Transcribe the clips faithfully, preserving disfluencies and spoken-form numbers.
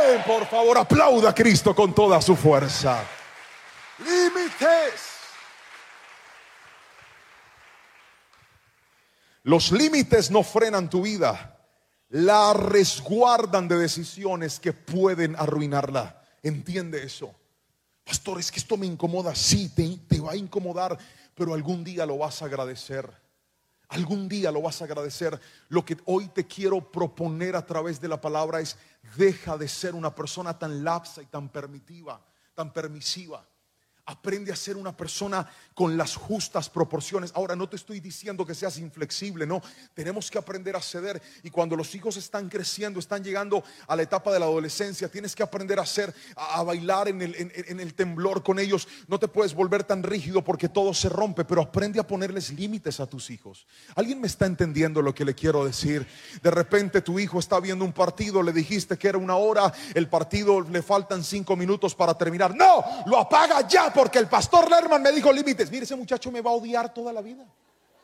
Amén. Por favor, aplauda a Cristo con toda su fuerza. Límites. Los límites no frenan tu vida, la resguardan de decisiones que pueden arruinarla. Entiende eso. Pastor, es que esto me incomoda. Sí, te, te va a incomodar, pero algún día lo vas a agradecer. Algún día lo vas a agradecer. Lo que hoy te quiero proponer a través de la palabra es: deja de ser una persona tan lapsa y tan permitiva, tan permisiva. Aprende a ser una persona con las justas proporciones. Ahora, no te estoy diciendo que seas inflexible, no. Tenemos que aprender a ceder. Y cuando los hijos están creciendo, están llegando a la etapa de la adolescencia, tienes que aprender a hacer, a, a bailar en el, en, en el temblor con ellos. No te puedes volver tan rígido porque todo se rompe, pero aprende a ponerles límites a tus hijos. ¿Alguien me está entendiendo lo que le quiero decir? De repente tu hijo está viendo un partido, le dijiste que era una hora, el partido le faltan cinco minutos para terminar. ¡No! ¡Lo apaga ya! Porque el pastor Lerman me dijo límites. Mire, ese muchacho me va a odiar toda la vida.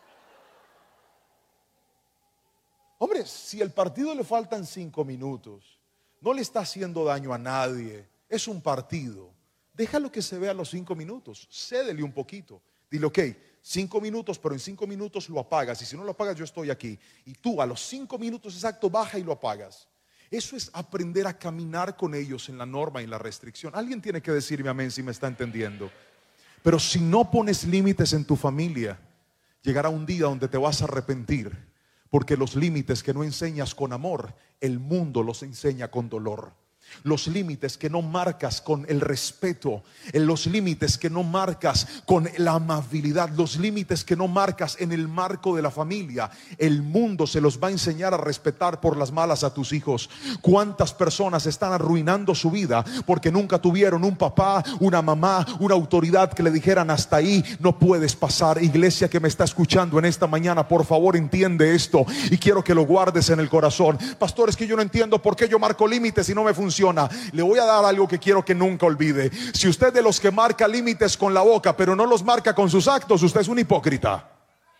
Hombre, si el partido le faltan cinco minutos, no le está haciendo daño a nadie, es un partido, déjalo que se vea los cinco minutos, cédele un poquito. Dile, ok, cinco minutos, pero en cinco minutos lo apagas. Y si no lo apagas, yo estoy aquí. Y tú a los cinco minutos exacto baja y lo apagas. Eso es aprender a caminar con ellos en la norma y en la restricción. Alguien tiene que decirme amén si me está entendiendo. Pero si no pones límites en tu familia, llegará un día donde te vas a arrepentir, porque los límites que no enseñas con amor, el mundo los enseña con dolor. Los límites que no marcas con el respeto, los límites que no marcas con la amabilidad, los límites que no marcas en el marco de la familia, el mundo se los va a enseñar a respetar por las malas a tus hijos. ¿Cuántas personas están arruinando su vida porque nunca tuvieron un papá, una mamá, una autoridad que le dijeran hasta ahí no puedes pasar? Iglesia que me está escuchando en esta mañana, por favor entiende esto y quiero que lo guardes en el corazón. Pastor, es que yo no entiendo por qué yo marco límites y no me funciona. Le voy a dar algo que quiero que nunca olvide. Si usted de los que marca límites con la boca pero no los marca con sus actos, usted es un hipócrita.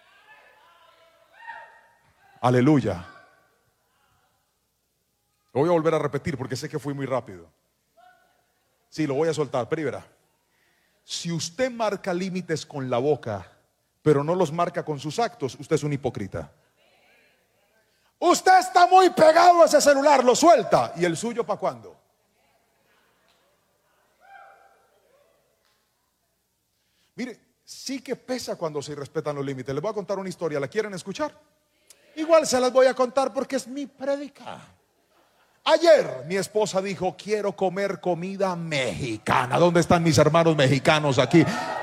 Aleluya. Lo voy a volver a repetir porque sé que fui muy rápido. Sí, lo voy a soltar, pero verá. Si usted marca límites con la boca pero no los marca con sus actos, usted es un hipócrita. Usted está muy pegado a ese celular, lo suelta. ¿Y el suyo para cuándo? Mire, sí que pesa cuando se respetan los límites. Les voy a contar una historia, ¿la quieren escuchar? Igual se las voy a contar porque es mi prédica. Ayer mi esposa dijo, quiero comer comida mexicana. ¿Dónde están mis hermanos mexicanos aquí?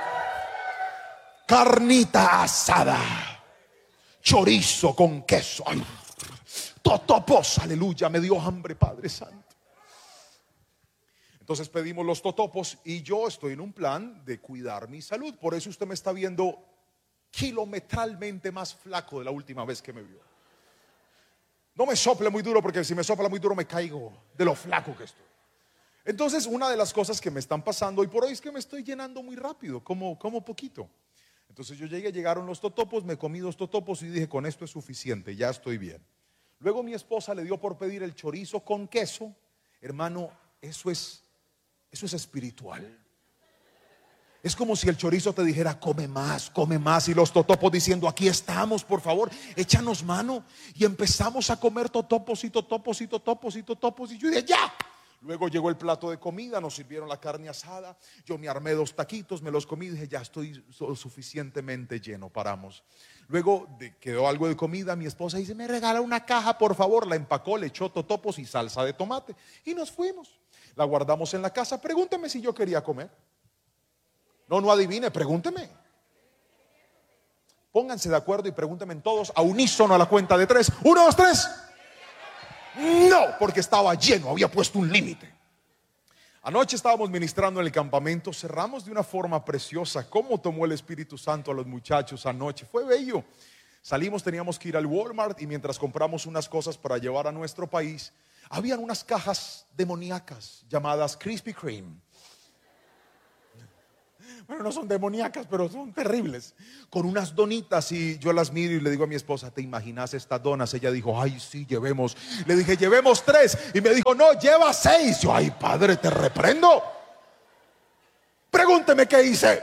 Carnita asada, chorizo con queso. Ay, totopos, aleluya, me dio hambre, Padre Santo. Entonces pedimos los totopos y yo estoy en un plan de cuidar mi salud. Por eso usted me está viendo kilometralmente más flaco de la última vez que me vio. No me sople muy duro porque si me sopla muy duro me caigo de lo flaco que estoy. Entonces una de las cosas que me están pasando hoy por hoy es que me estoy llenando muy rápido, como, como poquito. Entonces yo llegué, llegaron los totopos, me comí dos totopos y dije, con esto es suficiente, ya estoy bien. Luego mi esposa le dio por pedir el chorizo con queso. Hermano, eso es, eso es espiritual. Es como si el chorizo te dijera, come más, come más. Y los totopos diciendo, aquí estamos, por favor, échanos mano. Y empezamos a comer totopos y totopos y totopos y totopos. Y yo dije, ya. Luego llegó el plato de comida, nos sirvieron la carne asada. Yo me armé dos taquitos, me los comí y dije, ya estoy suficientemente lleno, paramos. Luego de, quedó algo de comida, mi esposa dice, me regala una caja, por favor. La empacó, le echó totopos y salsa de tomate. Y nos fuimos. La guardamos en la casa. Pregúnteme si yo quería comer. No, no adivine, pregúnteme. Pónganse de acuerdo y pregúntenme todos a unísono a la cuenta de tres. Uno, dos, tres. No, porque estaba lleno, había puesto un límite. Anoche estábamos ministrando en el campamento, cerramos de una forma preciosa. Cómo tomó el Espíritu Santo a los muchachos anoche, fue bello. Salimos, teníamos que ir al Walmart y mientras compramos unas cosas para llevar a nuestro país, habían unas cajas demoníacas llamadas Krispy Kreme. Bueno, no son demoníacas, pero son terribles. Con unas donitas, y yo las miro y le digo a mi esposa, ¿te imaginas estas donas? Ella dijo, ay, sí, llevemos. Le dije, llevemos tres. Y me dijo, no, lleva seis. Yo, ay, padre, te reprendo. Pregúnteme qué hice.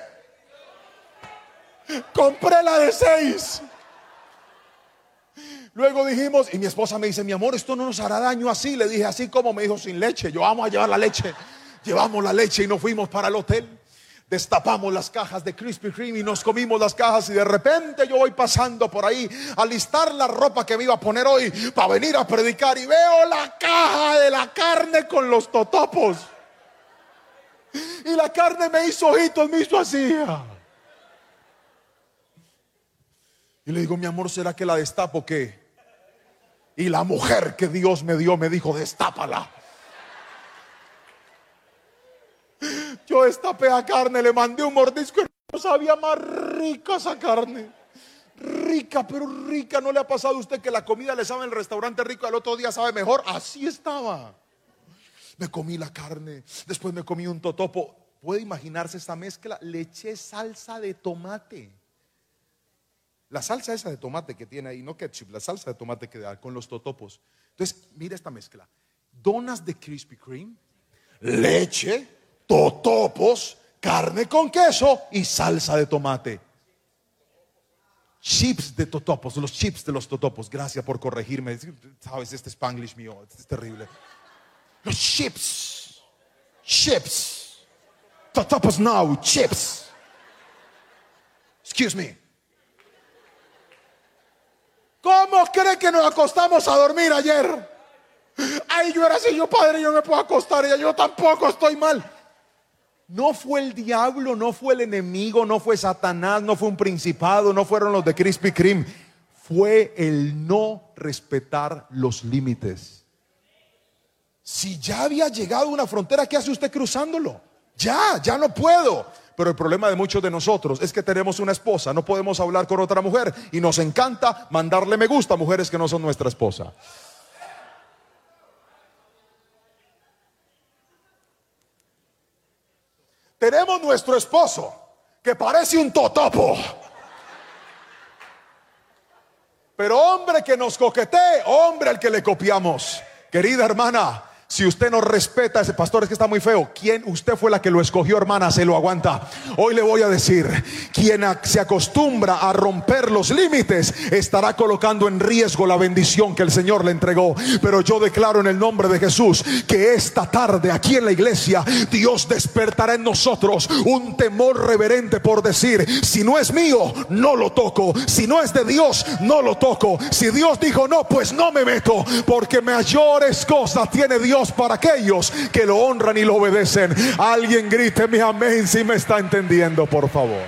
Compré la de seis. Luego dijimos, y mi esposa me dice, mi amor, esto no nos hará daño así. Le dije, así como. Me dijo, sin leche. Yo, vamos a llevar la leche. Llevamos la leche y nos fuimos para el hotel. Destapamos las cajas de Krispy Kreme y nos comimos las cajas. Y de repente yo voy pasando por ahí a listar la ropa que me iba a poner hoy para venir a predicar, y veo la caja de la carne con los totopos. Y la carne me hizo ojitos, me hizo así. Y le digo, mi amor, ¿será que la destapo o qué? Y la mujer que Dios me dio me dijo, destápala. Yo destapé a carne, le mandé un mordisco y no sabía más rica esa carne. Rica, pero rica. ¿No le ha pasado a usted que la comida le sabe en el restaurante rico, al otro día sabe mejor? Así estaba. Me comí la carne, después me comí un totopo. ¿Puede imaginarse esta mezcla? Le eché salsa de tomate. La salsa esa de tomate que tiene ahí, no ketchup, la salsa de tomate que da con los totopos. Entonces, mira esta mezcla. Donas de Krispy Kreme, leche, totopos, carne con queso y salsa de tomate. Chips de totopos, los chips de los totopos. Gracias por corregirme. Sabes, este Spanglish mío es terrible. Los chips, chips, totopos now, chips. Excuse me. ¿Cómo cree que nos acostamos a dormir ayer? Ay, yo era así, yo padre, yo me puedo acostar, y yo tampoco estoy mal. No fue el diablo, no fue el enemigo, no fue Satanás, no fue un principado, no fueron los de Krispy Kreme. Fue el no respetar los límites. Si ya había llegado a una frontera, ¿qué hace usted cruzándolo? Ya, ya no puedo. Pero el problema de muchos de nosotros es que tenemos una esposa, no podemos hablar con otra mujer, y nos encanta mandarle me gusta a mujeres que no son nuestra esposa. Tenemos nuestro esposo que parece un totopo, pero hombre que nos coquetee, hombre al que le copiamos. Querida hermana, si usted no respeta a ese pastor, es que está muy feo. ¿Quién? Usted fue la que lo escogió, hermana, se lo aguanta. Hoy le voy a decir, quien se acostumbra a romper los límites estará colocando en riesgo la bendición que el Señor le entregó. Pero yo declaro en el nombre de Jesús que esta tarde aquí en la iglesia Dios despertará en nosotros un temor reverente por decir, si no es mío, no lo toco. Si no es de Dios, no lo toco. Si Dios dijo no, pues no me meto, porque mayores cosas tiene Dios para aquellos que lo honran y lo obedecen. Alguien grite mi amén si me está entendiendo, por favor.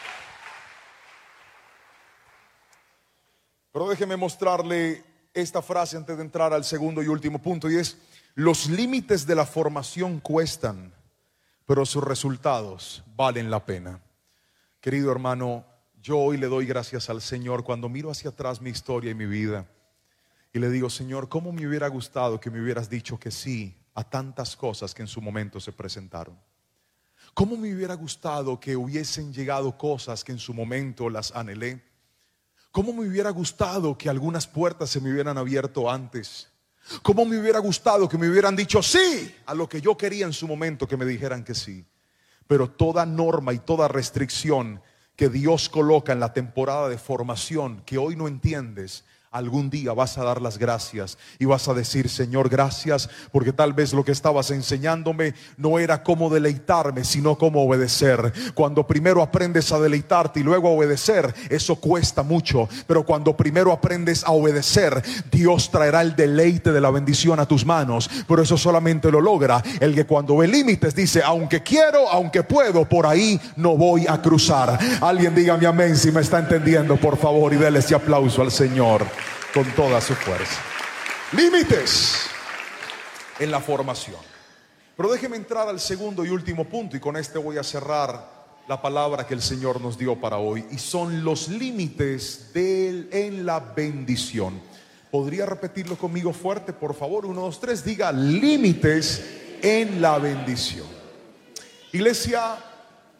Pero déjeme mostrarle esta frase antes de entrar al segundo y último punto, y es: los límites de la formación cuestan, pero sus resultados valen la pena. Querido hermano, yo hoy le doy gracias al Señor cuando miro hacia atrás mi historia y mi vida, y le digo, Señor, ¿cómo me hubiera gustado que me hubieras dicho que sí a tantas cosas que en su momento se presentaron? ¿Cómo me hubiera gustado que hubiesen llegado cosas que en su momento las anhelé? ¿Cómo me hubiera gustado que algunas puertas se me hubieran abierto antes? ¿Cómo me hubiera gustado que me hubieran dicho sí a lo que yo quería en su momento, que me dijeran que sí? Pero toda norma y toda restricción que Dios coloca en la temporada de formación que hoy no entiendes, algún día vas a dar las gracias y vas a decir, Señor, gracias, porque tal vez lo que estabas enseñándome no era cómo deleitarme, sino cómo obedecer. Cuando primero aprendes a deleitarte y luego a obedecer, eso cuesta mucho. Pero cuando primero aprendes a obedecer, Dios traerá el deleite de la bendición a tus manos. Pero eso solamente lo logra el que cuando ve límites dice, aunque quiero, aunque puedo, por ahí no voy a cruzar. Alguien dígame amén si me está entendiendo, por favor, y déle ese aplauso al Señor con toda su fuerza. Límites en la formación. Pero déjeme entrar al segundo y último punto, y con este voy a cerrar la palabra que el Señor nos dio para hoy, y son los límites de él en la bendición. ¿Podría repetirlo conmigo fuerte, por favor? Uno, dos, tres, diga límites en la bendición. Iglesia,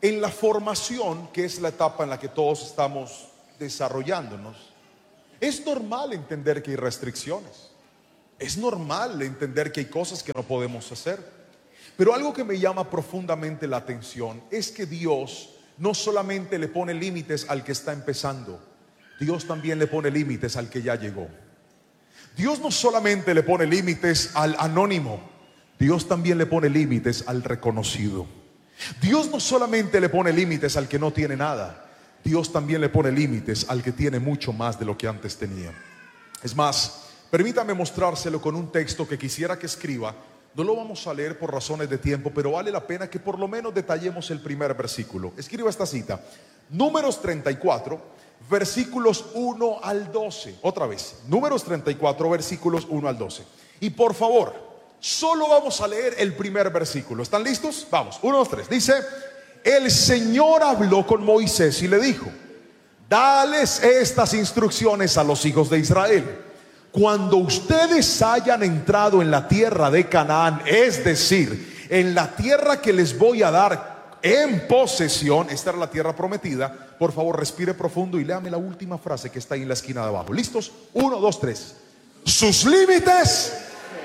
En la formación, que es la etapa en la que todos estamos desarrollándonos, es normal entender que hay restricciones. Es normal entender que hay cosas que no podemos hacer. Pero algo que me llama profundamente la atención es que Dios no solamente le pone límites al que está empezando, Dios también le pone límites al que ya llegó. Dios no solamente le pone límites al anónimo, Dios también le pone límites al reconocido. Dios no solamente le pone límites al que no tiene nada, Dios también le pone límites al que tiene mucho más de lo que antes tenía. Es más, permítame mostrárselo con un texto que quisiera que escriba. No lo vamos a leer por razones de tiempo, pero vale la pena que por lo menos detallemos el primer versículo. Escriba esta cita: Números treinta y cuatro, versículos uno al doce. Otra vez, Números treinta y cuatro, versículos uno al doce. Y por favor, solo vamos a leer el primer versículo. ¿Están listos? Vamos, uno, dos, tres. Dice: el Señor habló con Moisés y le dijo: dales estas instrucciones a los hijos de Israel. Cuando ustedes hayan entrado en la tierra de Canaán, es decir, en la tierra que les voy a dar en posesión, esta era la tierra prometida. Por favor, respire profundo y léame la última frase que está ahí en la esquina de abajo. ¿Listos? Uno, dos, tres. Sus límites.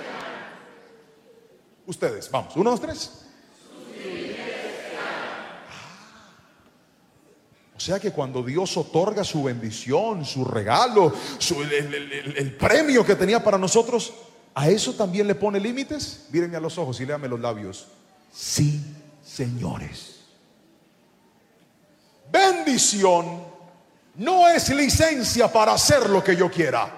Ustedes, vamos. Uno, dos, tres. O sea que cuando Dios otorga su bendición, su regalo, su, el, el, el, el premio que tenía para nosotros, ¿a eso también le pone límites? Mírenme a los ojos y léame los labios. Sí, señores. Bendición no es licencia para hacer lo que yo quiera.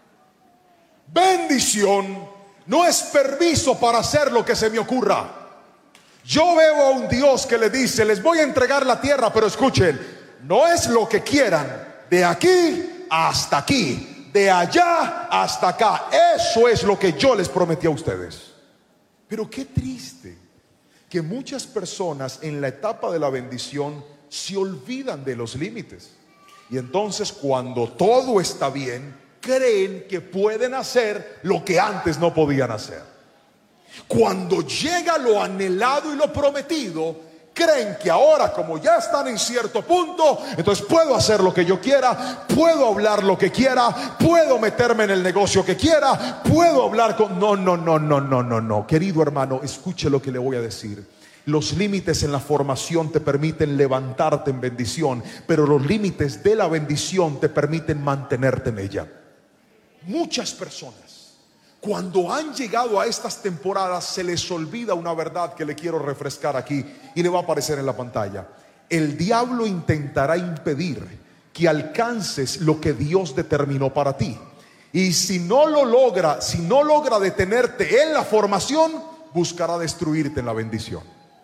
Bendición no es permiso para hacer lo que se me ocurra. Yo veo a un Dios que le dice: les voy a entregar la tierra, pero escuchen, no es lo que quieran, de aquí hasta aquí, de allá hasta acá. Eso es lo que yo les prometí a ustedes. Pero qué triste que muchas personas en la etapa de la bendición se olvidan de los límites. Y entonces, cuando todo está bien, creen que pueden hacer lo que antes no podían hacer. Cuando llega lo anhelado y lo prometido, creen que ahora, como ya están en cierto punto, entonces puedo hacer lo que yo quiera, puedo hablar lo que quiera, puedo meterme en el negocio que quiera, puedo hablar con... No, no, no, no, no, no, no. Querido hermano, escuche lo que le voy a decir. Los límites en la formación te permiten levantarte en bendición, pero los límites de la bendición te permiten mantenerte en ella. Muchas personas, cuando han llegado a estas temporadas, se les olvida una verdad que le quiero refrescar aquí y le va a aparecer en la pantalla. El diablo intentará impedir que alcances lo que Dios determinó para ti. Y si no lo logra, si no logra detenerte en la formación, buscará destruirte en la bendición.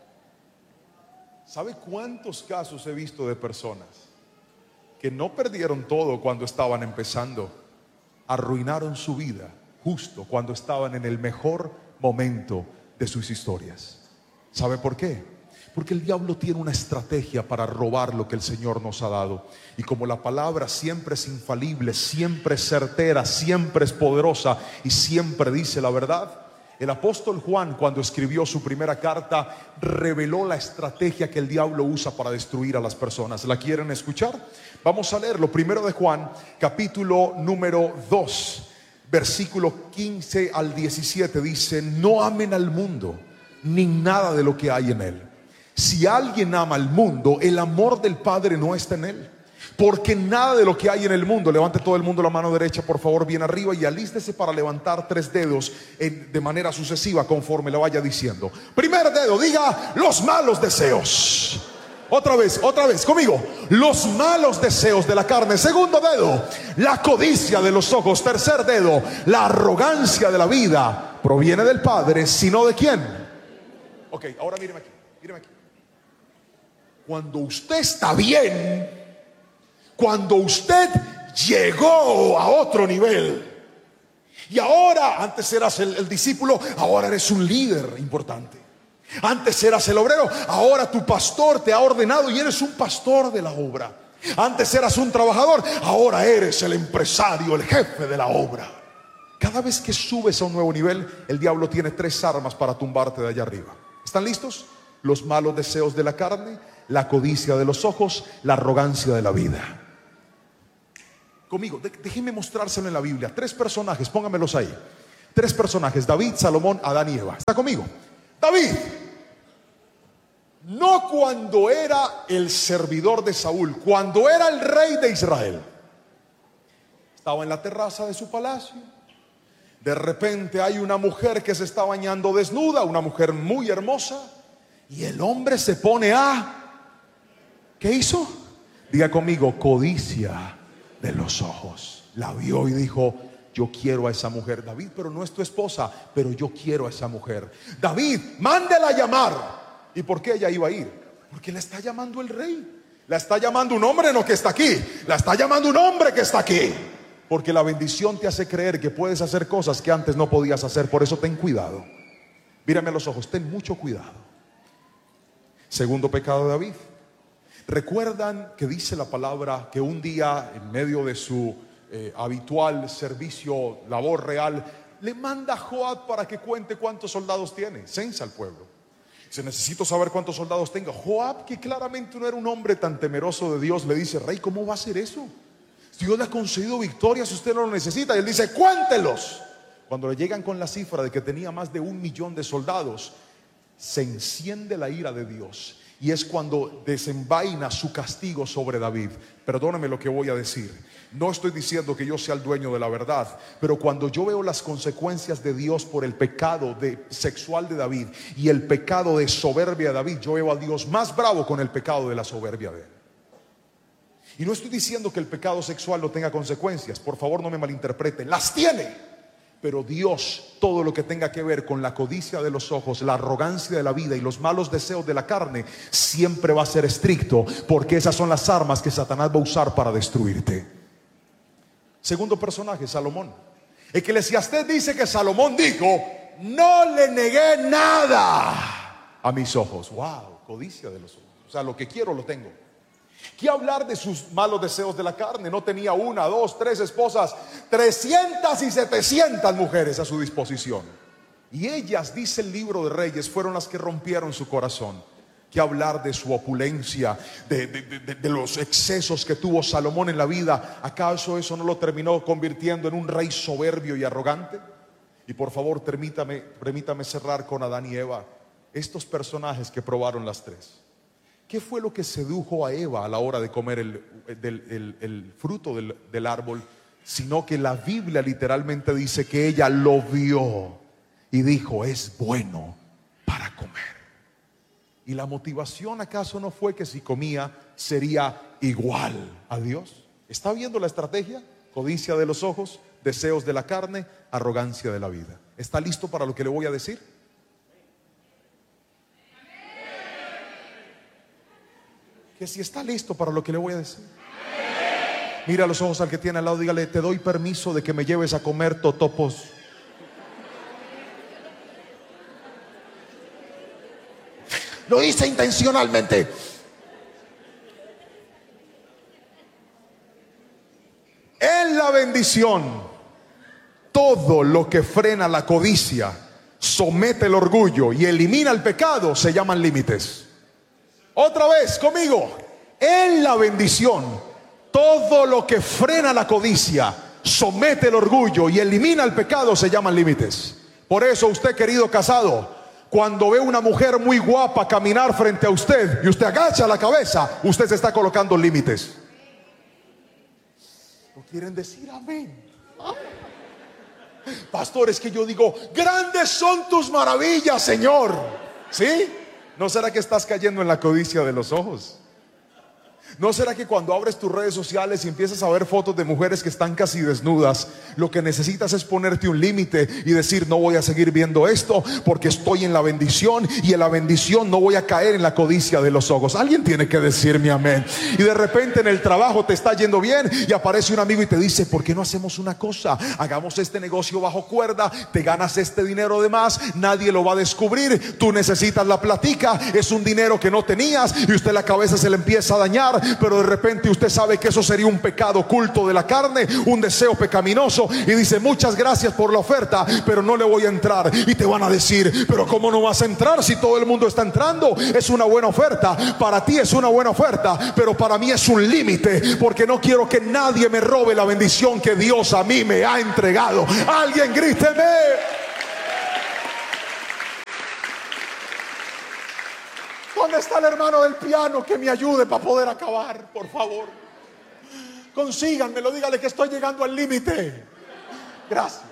¿Sabe cuántos casos he visto de personas que no perdieron todo cuando estaban empezando? Arruinaron su vida justo cuando estaban en el mejor momento de sus historias. ¿Sabe por qué? Porque el diablo tiene una estrategia para robar lo que el Señor nos ha dado. Y como la palabra siempre es infalible, siempre es certera, siempre es poderosa y siempre dice la verdad, el apóstol Juan, cuando escribió su primera carta, reveló la estrategia que el diablo usa para destruir a las personas. ¿La quieren escuchar? Vamos a leerlo. Primero de Juan, capítulo número dos, versículo quince al diecisiete, dice: no amen al mundo ni nada de lo que hay en él. Si alguien ama al mundo, el amor del Padre no está en él. Porque nada de lo que hay en el mundo, levante todo el mundo la mano derecha por favor bien arriba y alístese para levantar tres dedos en, de manera sucesiva conforme lo vaya diciendo. Primer dedo, diga: los malos deseos. Otra vez, otra vez, conmigo: los malos deseos de la carne. Segundo dedo, la codicia de los ojos. Tercer dedo, la arrogancia de la vida. Proviene del Padre, sino de quién. Ok, ahora míreme aquí, míreme aquí. Cuando usted está bien, cuando usted llegó a otro nivel, y ahora, antes eras el, el discípulo, ahora eres un líder importante. Antes eras el obrero, ahora tu pastor te ha ordenado y eres un pastor de la obra. Antes eras un trabajador, ahora eres el empresario, el jefe de la obra. Cada vez que subes a un nuevo nivel, el diablo tiene tres armas para tumbarte de allá arriba. ¿Están listos? Los malos deseos de la carne, la codicia de los ojos, la arrogancia de la vida. Conmigo, déjenme mostrárselo en la Biblia. Tres personajes, póngamelos ahí. Tres personajes: David, Salomón, Adán y Eva. ¿Está conmigo? David, no cuando era el servidor de Saúl, cuando era el rey de Israel. Estaba en la terraza de su palacio. De repente hay una mujer que se está bañando desnuda, una mujer muy hermosa, y el hombre se pone a... ¿Qué hizo? Diga conmigo: codicia de los ojos. La vio y dijo: yo quiero a esa mujer. David, pero no es tu esposa, pero yo quiero a esa mujer. David, mándela a llamar. ¿Y por qué ella iba a ir? Porque la está llamando el rey. La está llamando un hombre no que está aquí. La está llamando un hombre que está aquí. Porque la bendición te hace creer que puedes hacer cosas que antes no podías hacer. Por eso ten cuidado. Mírame a los ojos, ten mucho cuidado. Segundo pecado de David. ¿Recuerdan que dice la palabra que un día, en medio de su eh, habitual servicio, labor real, le manda a Joab para que cuente cuántos soldados tiene? Censa al pueblo. Si necesito saber cuántos soldados tenga. Joab, que claramente no era un hombre tan temeroso de Dios, le dice: rey, ¿cómo va a hacer eso? Dios le ha concedido victorias, usted no lo necesita. Y él dice: cuéntelos. Cuando le llegan con la cifra de que tenía más de un millón de soldados, se enciende la ira de Dios. Y es cuando desenvaina su castigo sobre David. Perdóname lo que voy a decir. No estoy diciendo que yo sea el dueño de la verdad, pero cuando yo veo las consecuencias de Dios por el pecado de, sexual de David y el pecado de soberbia de David, yo veo a Dios más bravo con el pecado de la soberbia de él. Y no estoy diciendo que el pecado sexual no tenga consecuencias. Por favor, no me malinterpreten. Las tiene. Pero Dios, todo lo que tenga que ver con la codicia de los ojos, la arrogancia de la vida y los malos deseos de la carne, siempre va a ser estricto, porque esas son las armas que Satanás va a usar para destruirte. Segundo personaje, Salomón. Eclesiastés dice que Salomón dijo: no le negué nada a mis ojos. Wow, codicia de los ojos. O sea, lo que quiero lo tengo. ¿Qué hablar de sus malos deseos de la carne? No tenía una, dos, tres esposas, trescientas y setecientas mujeres a su disposición. Y ellas, dice el libro de Reyes, fueron las que rompieron su corazón. ¿Qué hablar de su opulencia, de, de, de, de los excesos que tuvo Salomón en la vida? ¿Acaso eso no lo terminó convirtiendo en un rey soberbio y arrogante? Y por favor, permítame, permítame cerrar con Adán y Eva, estos personajes que probaron las tres. ¿Qué fue lo que sedujo a Eva a la hora de comer el, el, el, el fruto del, del árbol? Sino que la Biblia literalmente dice que ella lo vio y dijo: es bueno para comer. ¿Y la motivación acaso no fue que si comía sería igual a Dios? ¿Está viendo la estrategia? Codicia de los ojos, deseos de la carne, arrogancia de la vida. ¿Está listo para lo que le voy a decir? Que si está listo para lo que le voy a decir. Mira a los ojos al que tiene al lado, dígale: te doy permiso de que me lleves a comer totopos. Lo hice intencionalmente. En la bendición, todo lo que frena la codicia, somete el orgullo y elimina el pecado, se llaman límites. Otra vez conmigo. En la bendición, todo lo que frena la codicia, somete el orgullo y elimina el pecado, se llaman límites. Por eso usted, querido casado, cuando ve una mujer muy guapa caminar frente a usted y usted agacha la cabeza, usted se está colocando límites. ¿No quieren decir amén? ¿Ah? Pastor, es que yo digo: grandes son tus maravillas, Señor. ¿Sí? ¿No será que estás cayendo en la codicia de los ojos? ¿No será que cuando abres tus redes sociales y empiezas a ver fotos de mujeres que están casi desnudas, lo que necesitas es ponerte un límite y decir: no voy a seguir viendo esto porque estoy en la bendición, y en la bendición no voy a caer en la codicia de los ojos? Alguien tiene que decirme amén. Y de repente en el trabajo te está yendo bien y aparece un amigo y te dice: ¿por qué no hacemos una cosa? Hagamos este negocio bajo cuerda, te ganas este dinero de más, nadie lo va a descubrir, tú necesitas la platica, es un dinero que no tenías y usted la cabeza se le empieza a dañar pero de repente usted sabe que eso sería un pecado oculto de la carne, un deseo pecaminoso, y dice: muchas gracias por la oferta, pero no le voy a entrar. Y te van a decir: pero ¿cómo no vas a entrar si todo el mundo está entrando? Es una buena oferta, para ti es una buena oferta, pero para mí es un límite, porque no quiero que nadie me robe la bendición que Dios a mí me ha entregado. Alguien gríteme. ¿Dónde está el hermano del piano que me ayude para poder acabar? Por favor, consíganmelo, dígale que estoy llegando al límite. Gracias.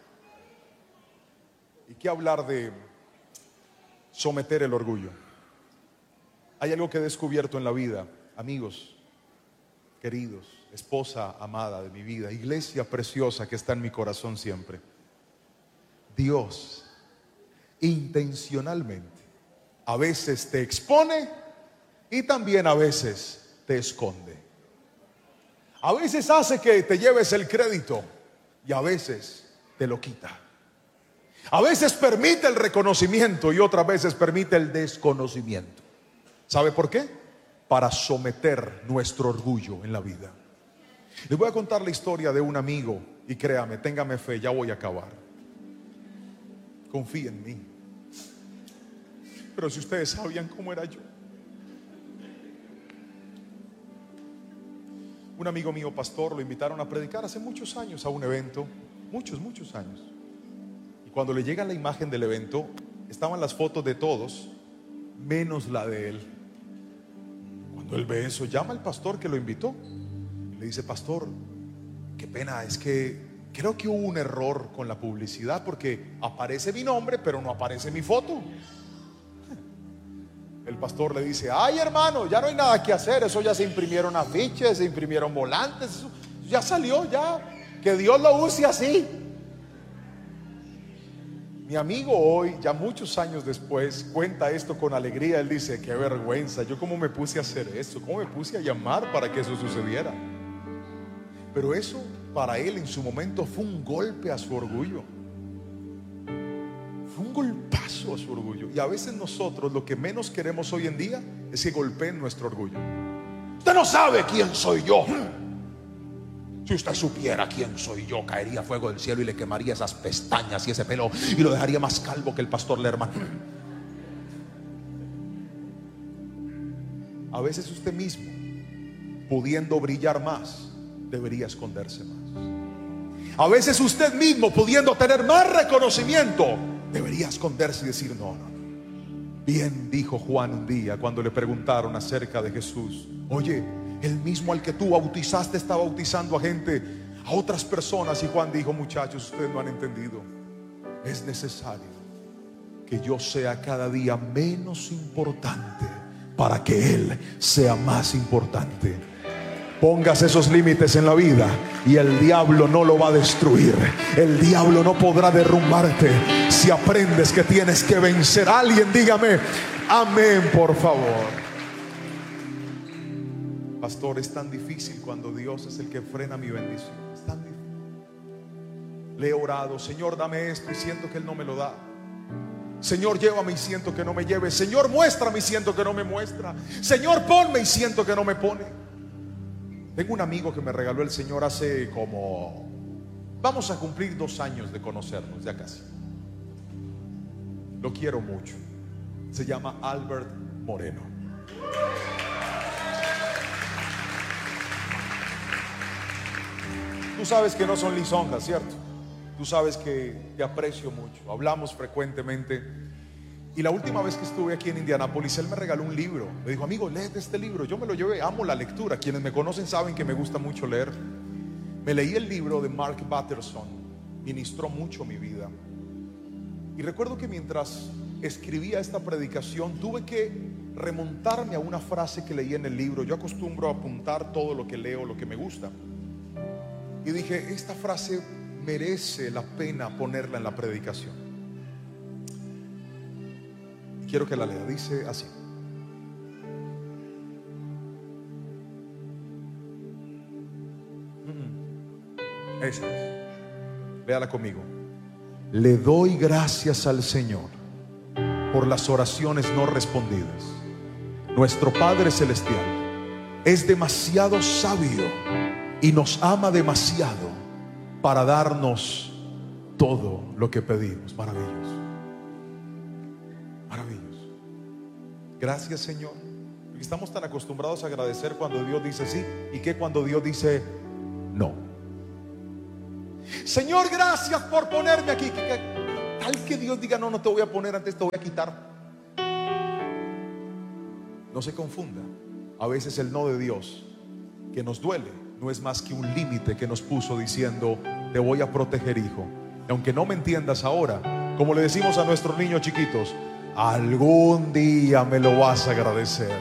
¿Y qué hablar de someter el orgullo? Hay algo que he descubierto en la vida, amigos queridos, esposa amada de mi vida, iglesia preciosa que está en mi corazón siempre. Dios intencionalmente a veces te expone y también a veces te esconde. A veces hace que te lleves el crédito y a veces te lo quita. A veces permite el reconocimiento y otras veces permite el desconocimiento. ¿Sabe por qué? Para someter nuestro orgullo en la vida. Les voy a contar la historia de un amigo y créame, téngame fe, ya voy a acabar. Confíe en mí. Pero si ustedes sabían cómo era yo. Un amigo mío, pastor, lo invitaron a predicar hace muchos años a un evento, muchos, muchos años. Y cuando le llega la imagen del evento, estaban las fotos de todos, menos la de él. Cuando él ve eso, llama al pastor que lo invitó. Le dice: pastor, qué pena, es que creo que hubo un error con la publicidad, porque aparece mi nombre, pero no aparece mi foto. El pastor le dice: ay, hermano, ya no hay nada que hacer, eso ya se imprimieron afiches, se imprimieron volantes, eso ya salió, ya, que Dios lo use así. Mi amigo hoy, ya muchos años después, cuenta esto con alegría. Él dice: qué vergüenza, yo cómo me puse a hacer eso, cómo me puse a llamar para que eso sucediera. Pero eso para él en su momento fue un golpe a su orgullo. Fue un golpazo a su orgullo. Y a veces nosotros lo que menos queremos hoy en día es que golpeen nuestro orgullo. Usted no sabe quién soy yo. Si usted supiera quién soy yo, caería fuego del cielo y le quemaría esas pestañas y ese pelo y lo dejaría más calvo que el pastor Lerman. A veces usted mismo, pudiendo brillar más, debería esconderse más. A veces usted mismo, pudiendo tener más reconocimiento, debería esconderse y decir: no, no. Bien dijo Juan un día cuando le preguntaron acerca de Jesús: oye, el mismo al que tú bautizaste está bautizando a gente, a otras personas. Y Juan dijo: muchachos, ustedes no han entendido. Es necesario que yo sea cada día menos importante para que Él sea más importante. Pongas esos límites en la vida y el diablo no lo va a destruir. El diablo no podrá derrumbarte si aprendes que tienes que vencer. Alguien dígame amén, por favor. Pastor, es tan difícil cuando Dios es el que frena mi bendición. Es tan difícil. Le he orado: Señor, dame esto, y siento que Él no me lo da. Señor, llévame y siento que no me lleve. Señor, muéstrame y siento que no me muestra. Señor, ponme y siento que no me pone. Tengo un amigo que me regaló el Señor hace como, vamos a cumplir dos años de conocernos, ya casi. Lo quiero mucho. Se llama Albert Moreno. Tú sabes que no son lisonjas, ¿cierto? Tú sabes que te aprecio mucho. Hablamos frecuentemente. Y la última vez que estuve aquí en Indianápolis, él me regaló un libro. Me dijo: amigo, léete este libro. Yo me lo llevé, amo la lectura. Quienes me conocen saben que me gusta mucho leer. Me leí el libro de Mark Batterson. Ministró mucho mi vida. Y recuerdo que mientras escribía esta predicación, tuve que remontarme a una frase que leí en el libro. Yo acostumbro a apuntar todo lo que leo, lo que me gusta. Y dije: esta frase merece la pena ponerla en la predicación. Quiero que la lea. Dice así: esa es. Léala conmigo. Le doy gracias al Señor por las oraciones no respondidas. Nuestro Padre Celestial es demasiado sabio y nos ama demasiado para darnos todo lo que pedimos. Maravilloso, maravilloso. Gracias, Señor, porque estamos tan acostumbrados a agradecer cuando Dios dice sí, y que cuando Dios dice no. Señor, gracias por ponerme aquí. Tal que Dios diga no, no te voy a poner, antes te voy a quitar. No se confunda. A veces el no de Dios, que nos duele, no es más que un límite que nos puso diciendo: te voy a proteger, hijo. Y aunque no me entiendas ahora, como le decimos a nuestros niños chiquitos, algún día me lo vas a agradecer.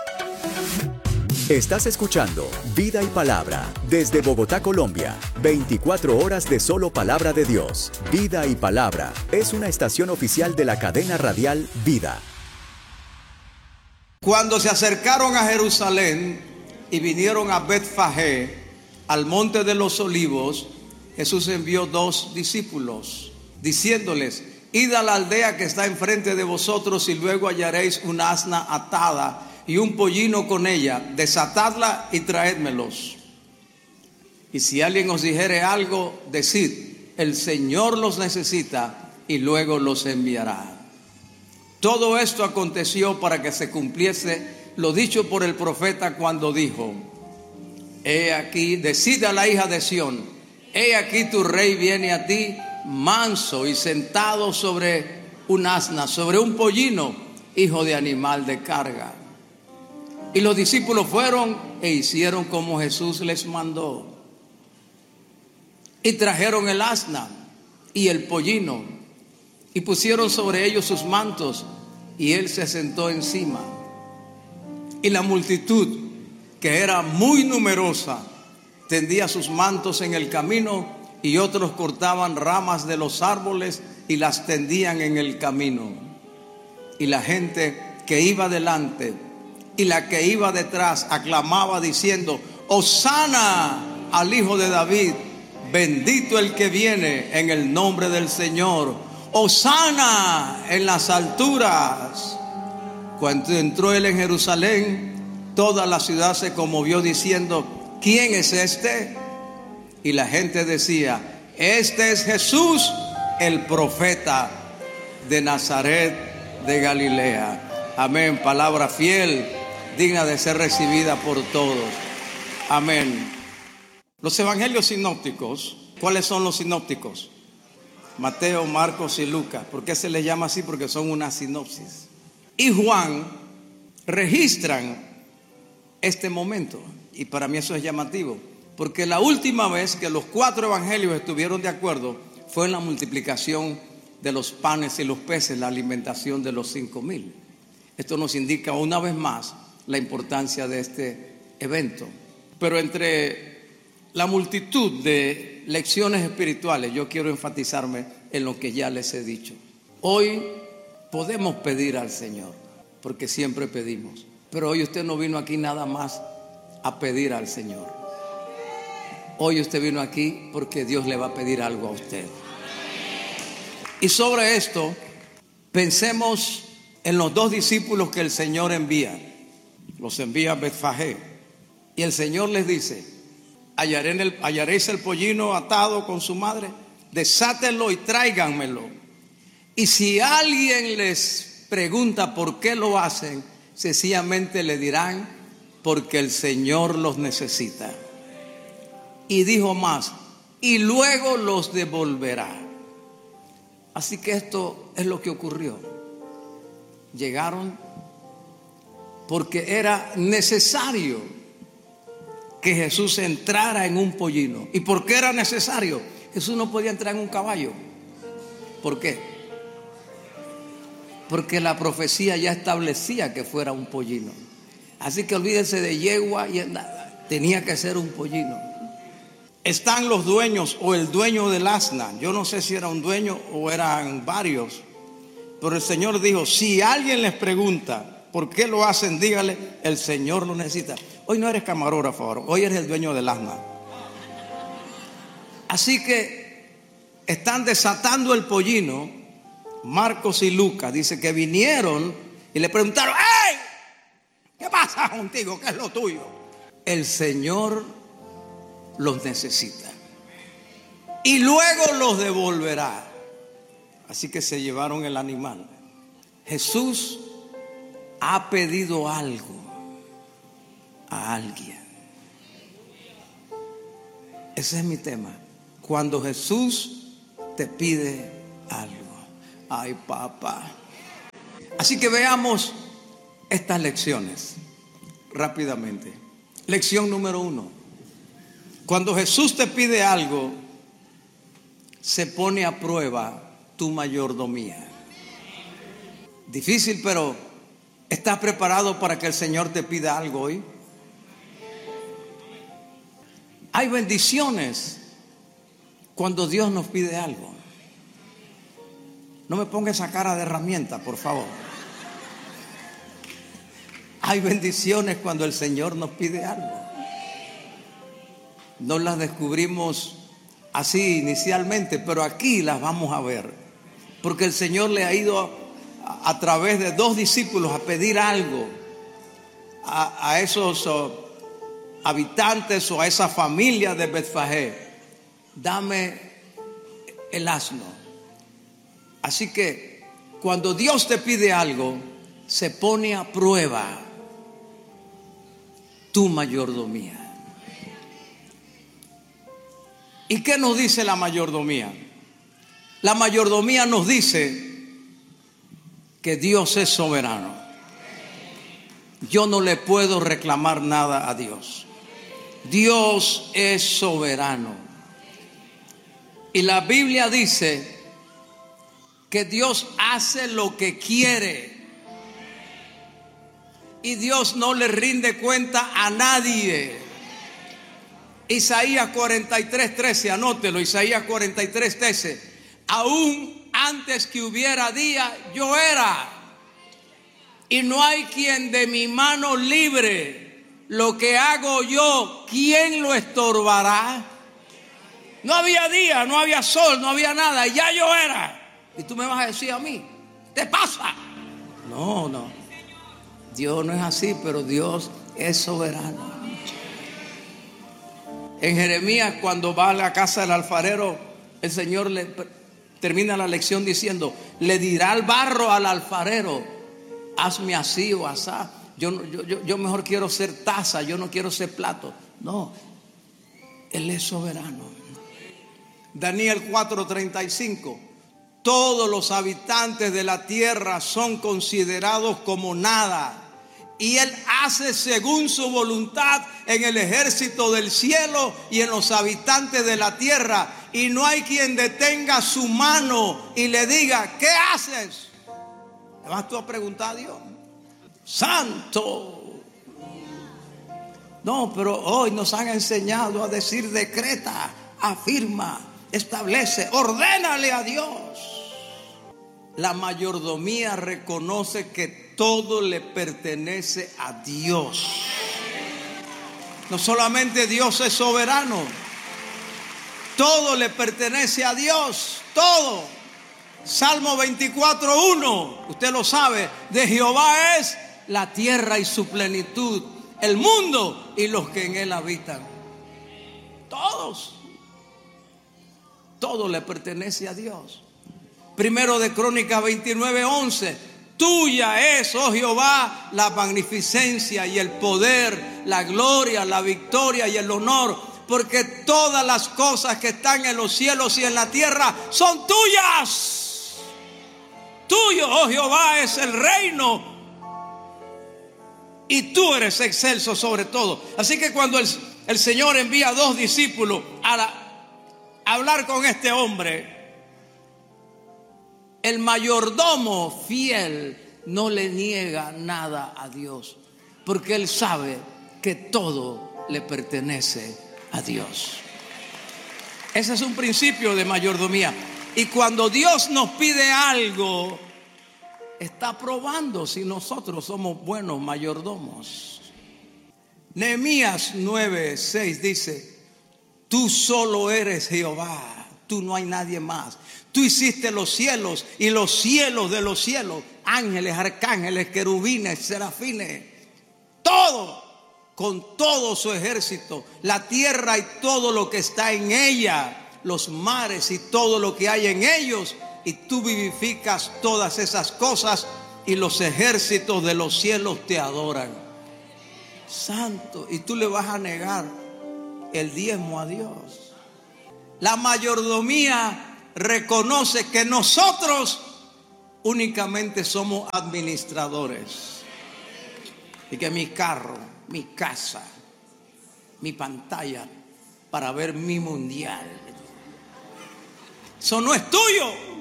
Estás escuchando Vida y Palabra desde Bogotá, Colombia. veinticuatro horas de solo palabra de Dios. Vida y Palabra es una estación oficial de la cadena radial Vida. Cuando se acercaron a Jerusalén y vinieron a Betfagé, al monte de los olivos, Jesús envió dos discípulos, diciéndoles: id a la aldea que está enfrente de vosotros y luego hallaréis un asna atada y un pollino con ella, desatadla y traédmelos. Y si alguien os dijere algo, decid: el Señor los necesita, y luego los enviará. Todo esto aconteció para que se cumpliese lo dicho por el profeta cuando dijo: he aquí, decid a la hija de Sión, he aquí tu rey viene a ti, manso y sentado sobre un asna, sobre un pollino, hijo de animal de carga. Y los discípulos fueron e hicieron como Jesús les mandó. Y trajeron el asna y el pollino, y pusieron sobre ellos sus mantos, y él se sentó encima. Y la multitud, que era muy numerosa, tendía sus mantos en el camino, y otros cortaban ramas de los árboles y las tendían en el camino. Y la gente que iba delante y la que iba detrás aclamaba diciendo: Hosana al Hijo de David, bendito el que viene en el nombre del Señor, Hosana en las alturas. Cuando entró él en Jerusalén, toda la ciudad se conmovió diciendo: ¿quién es este? Y la gente decía: este es Jesús, el profeta de Nazaret de Galilea. Amén. Palabra fiel, digna de ser recibida por todos. Amén. Los evangelios sinópticos, ¿cuáles son los sinópticos? Mateo, Marcos y Lucas. ¿Por qué se les llama así? Porque son una sinopsis. Y Juan registran este momento. Y para mí eso es llamativo, porque la última vez que los cuatro evangelios estuvieron de acuerdo fue en la multiplicación de los panes y los peces, la alimentación de los cinco mil. Esto nos indica una vez más la importancia de este evento. Pero entre la multitud de lecciones espirituales, yo quiero enfatizarme en lo que ya les he dicho. Hoy podemos pedir al Señor, porque siempre pedimos. Pero hoy usted no vino aquí nada más a pedir al Señor. Hoy usted vino aquí porque Dios le va a pedir algo a usted. Y sobre esto, pensemos en los dos discípulos que el Señor envía. Los envía a Betfagé. Y el Señor les dice: Hallaré en el, hallaréis el pollino atado con su madre, desátenlo y tráiganmelo. Y si alguien les pregunta por qué lo hacen, sencillamente le dirán: porque el Señor los necesita. Y dijo más: y luego los devolverá. Así que esto es lo que ocurrió. Llegaron porque era necesario que Jesús entrara en un pollino. ¿Y por qué era necesario? Jesús no podía entrar en un caballo. ¿Por qué? Porque la profecía ya establecía que fuera un pollino. Así que olvídense de yegua y nada. Tenía que ser un pollino. Están los dueños o el dueño del asna. Yo no sé si era un dueño o eran varios. Pero el Señor dijo: si alguien les pregunta por qué lo hacen, dígale: el Señor lo necesita. Hoy no eres camarógrafo, ahora. Hoy eres el dueño del asna. Así que están desatando el pollino. Marcos y Lucas dice que vinieron y le preguntaron: ¡hey! ¿Qué pasa contigo? ¿Qué es lo tuyo? el Señor los necesita y luego los devolverá. Así que se llevaron el animal. Jesús ha pedido algo a alguien. Ese es mi tema. Cuando Jesús te pide algo. Ay, papá. Así que veamos estas lecciones rápidamente. Lección número uno. Cuando Jesús te pide algo, se pone a prueba tu mayordomía. Difícil, pero ¿estás preparado para que el Señor te pida algo hoy? Hay bendiciones cuando Dios nos pide algo. No me ponga esa cara de herramienta, por favor. Hay bendiciones cuando el Señor nos pide algo. No las descubrimos así inicialmente, pero aquí las vamos a ver. Porque el Señor le ha ido a, a través de dos discípulos a pedir algo a, a esos uh, habitantes o a esa familia de Betfagé. Dame el asno. Así que cuando Dios te pide algo, se pone a prueba tu mayordomía. ¿Y qué nos dice la mayordomía? La mayordomía nos dice que Dios es soberano. Yo no le puedo reclamar nada a Dios. Dios es soberano. Y la Biblia dice que Dios hace lo que quiere. Y Dios no le rinde cuenta a nadie. Isaías cuarenta y tres, trece, anótelo. Isaías cuarenta y tres, trece. Aún antes que hubiera día, yo era. Y no hay quien de mi mano libre. Lo que hago yo, ¿quién lo estorbará? No había día, no había sol, no había nada. Y ya yo era. Y tú me vas a decir a mí, ¿te pasa? No, no. Dios no es así, pero Dios es soberano. En Jeremías, cuando va a la casa del alfarero, el Señor le termina la lección diciendo, le dirá al barro al alfarero, hazme así o asá. Yo, yo, yo, yo mejor quiero ser taza, yo no quiero ser plato. No, Él es soberano. Daniel cuatro, treinta y cinco. Todos los habitantes de la tierra son considerados como nada. Y Él hace según su voluntad en el ejército del cielo y en los habitantes de la tierra. Y no hay quien detenga su mano y le diga, ¿qué haces? ¿Le vas tú a preguntar a Dios? Santo. No, pero hoy nos han enseñado a decir decreta, afirma, establece, ordénale a Dios. La mayordomía reconoce que todo le pertenece a Dios. No solamente Dios es soberano, todo le pertenece a Dios, todo. Salmo veinticuatro, uno, usted lo sabe, de Jehová es la tierra y su plenitud, el mundo y los que en él habitan. Todos, todo le pertenece a Dios. Primero de Crónicas veintinueve, once. Tuya es, oh Jehová, la magnificencia y el poder, la gloria, la victoria y el honor, porque todas las cosas que están en los cielos y en la tierra son tuyas. Tuyo, oh Jehová, es el reino y tú eres excelso sobre todo. Así que cuando el, el Señor envía a dos discípulos a, la, a hablar con este hombre, el mayordomo fiel no le niega nada a Dios, porque él sabe que todo le pertenece a Dios. Ese es un principio de mayordomía. Y cuando Dios nos pide algo, está probando si nosotros somos buenos mayordomos. Nehemías nueve, seis dice, tú solo eres Jehová, tú no hay nadie más. Tú hiciste los cielos y los cielos de los cielos, ángeles, arcángeles, querubines, serafines, todo con todo su ejército, la tierra y todo lo que está en ella, los mares y todo lo que hay en ellos, y tú vivificas todas esas cosas, y los ejércitos de los cielos te adoran. Santo, y tú le vas a negar el diezmo a Dios. La mayordomía reconoce que nosotros únicamente somos administradores, y que mi carro, mi casa, mi pantalla para ver mi mundial, eso no es tuyo.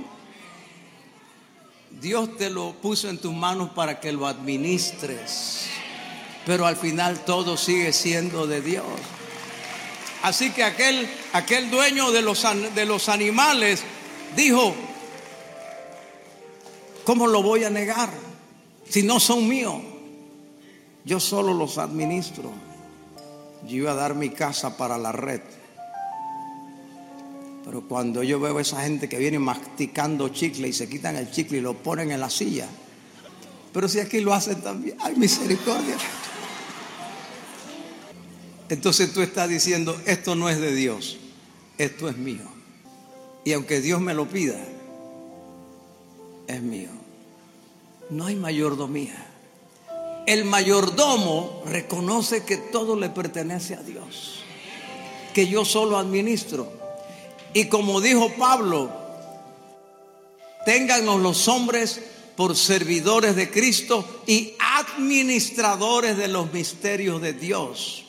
Dios te lo puso en tus manos para que lo administres, pero al final todo sigue siendo de Dios. Así que aquel, aquel dueño de los, de los animales dijo: ¿cómo lo voy a negar si no son míos? Yo solo los administro. Yo iba a dar mi casa para la red, pero cuando yo veo a esa gente que viene masticando chicle y se quitan el chicle y lo ponen en la silla, pero si aquí lo hacen también, ¡ay, misericordia! Entonces tú estás diciendo: esto no es de Dios, esto es mío, y aunque Dios me lo pida, es mío. No hay mayordomía. El mayordomo reconoce que todo le pertenece a Dios, que yo solo administro. Y como dijo Pablo, téngannos los hombres por servidores de Cristo y administradores de los misterios de Dios.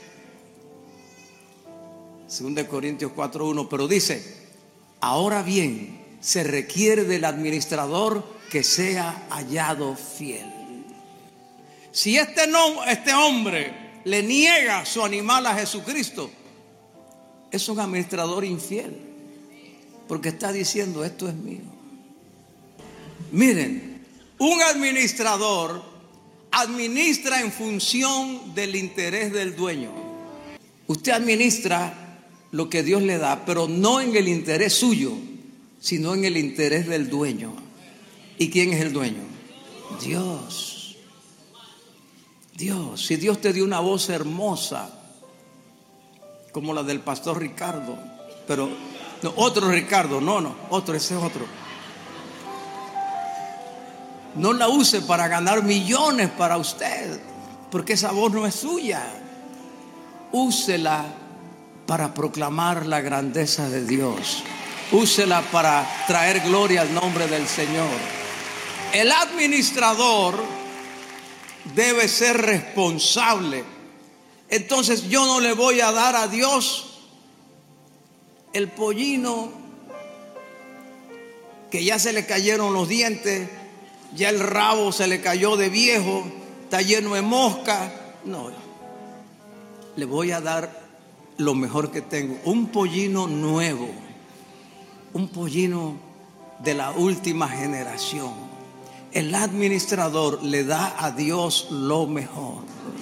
Segunda de Corintios cuatro uno, pero dice: ahora bien, se requiere del administrador que sea hallado fiel. Si este, no, este hombre le niega su animal a Jesucristo, es un administrador infiel, porque está diciendo: esto es mío. Miren, un administrador administra en función del interés del dueño. Usted administra lo que Dios le da, pero no en el interés suyo, sino en el interés del dueño. ¿Y quién es el dueño? Dios. Dios. Si Dios te dio una voz hermosa como la del pastor Ricardo, pero no, otro Ricardo, no, no, otro, ese es otro. No la use para ganar millones para usted, porque esa voz no es suya. Úsela para proclamar la grandeza de Dios. Úsela para traer gloria al nombre del Señor. El administrador debe ser responsable. Entonces yo no le voy a dar a Dios el pollino que ya se le cayeron los dientes, ya el rabo se le cayó de viejo, está lleno de mosca. No, le voy a dar lo mejor que tengo, un pollino nuevo, un pollino de la última generación. El administrador le da a Dios lo mejor.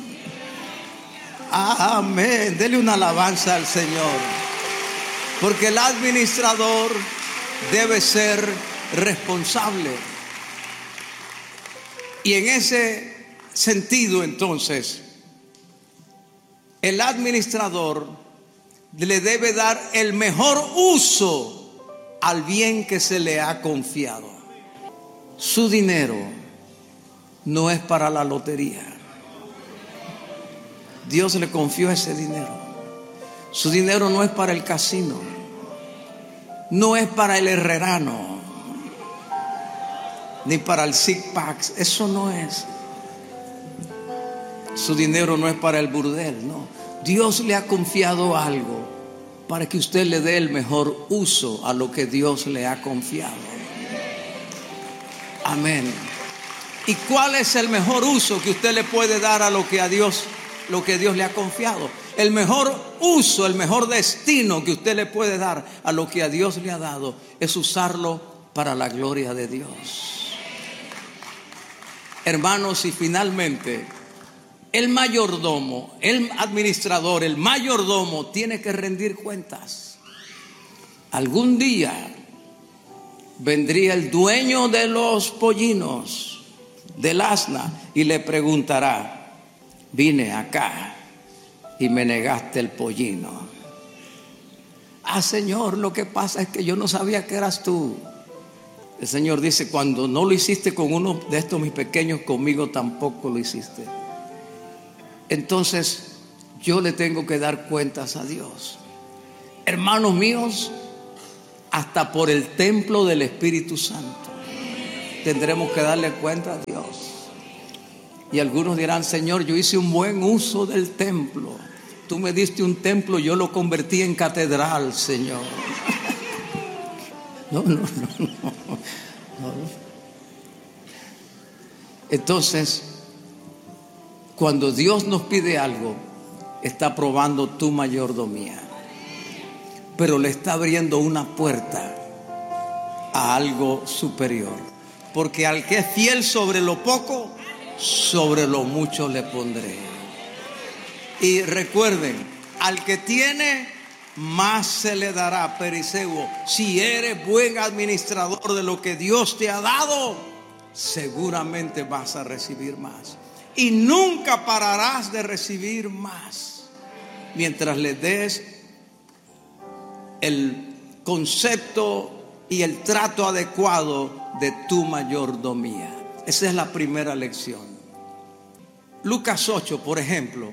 Amén. Dele una alabanza al Señor, porque el administrador debe ser responsable. Y en ese sentido, entonces, el administrador le debe dar el mejor uso al bien que se le ha confiado. Su dinero no es para la lotería. Dios le confió ese dinero. Su dinero no es para el casino, no es para el herrerano, ni para el six packs. Eso no es. Su dinero no es para el burdel, no. Dios le ha confiado algo para que usted le dé el mejor uso a lo que Dios le ha confiado. Amén. ¿Y cuál es el mejor uso que usted le puede dar a lo que a Dios, lo que Dios le ha confiado? El mejor uso, el mejor destino que usted le puede dar a lo que a Dios le ha dado es usarlo para la gloria de Dios. Hermanos, y finalmente, el mayordomo, el administrador, el mayordomo tiene que rendir cuentas. Algún día vendría el dueño de los pollinos, del asna, y le preguntará: vine acá y me negaste el pollino. Ah, Señor, lo que pasa es que yo no sabía que eras tú. El Señor dice, cuando no lo hiciste con uno de estos mis pequeños, conmigo tampoco lo hiciste. Entonces yo le tengo que dar cuentas a Dios. Hermanos míos, hasta por el templo del Espíritu Santo tendremos que darle cuenta a Dios. Y algunos dirán, Señor, yo hice un buen uso del templo. Tú me diste un templo, yo lo convertí en catedral, Señor. No, no, no, no, no. Entonces, cuando Dios nos pide algo, está probando tu mayordomía, pero le está abriendo una puerta a algo superior. Porque al que es fiel sobre lo poco, sobre lo mucho le pondré. Y recuerden, al que tiene, más se le dará. Periseo, si eres buen administrador de lo que Dios te ha dado, seguramente vas a recibir más. Y nunca pararás de recibir más mientras le des el concepto y el trato adecuado de tu mayordomía. Esa es la primera lección. Lucas ocho, por ejemplo,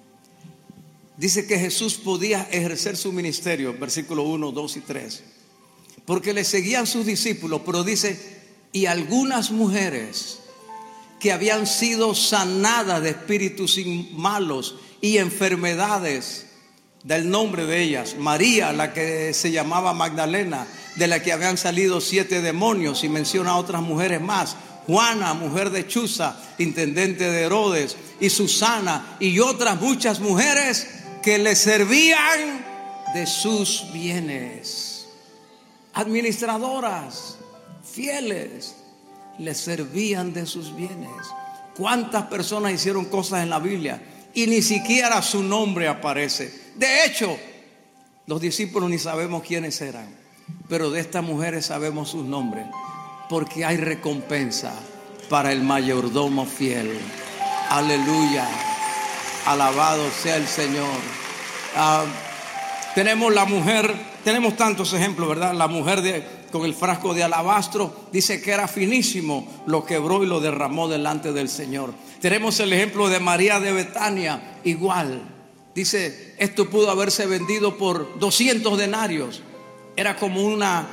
dice que Jesús podía ejercer su ministerio, versículo uno, dos y tres, porque le seguían sus discípulos, pero dice, y algunas mujeres que habían sido sanadas de espíritus malos y enfermedades, del nombre de ellas, María, la que se llamaba Magdalena, de la que habían salido siete demonios, y menciona a otras mujeres más, Juana, mujer de Chuza, intendente de Herodes, y Susana, y otras muchas mujeres que le servían de sus bienes. Administradoras fieles, le servían de sus bienes. ¿Cuántas personas hicieron cosas en la Biblia y ni siquiera su nombre aparece? De hecho, los discípulos ni sabemos quiénes eran, pero de estas mujeres sabemos sus nombres, porque hay recompensa para el mayordomo fiel. Aleluya, alabado sea el Señor. Uh, tenemos la mujer, tenemos tantos ejemplos, ¿verdad? La mujer de, con el frasco de alabastro, dice que era finísimo, lo quebró y lo derramó delante del Señor. Tenemos el ejemplo de María de Betania, igual. Dice, esto pudo haberse vendido por doscientos denarios. Era como una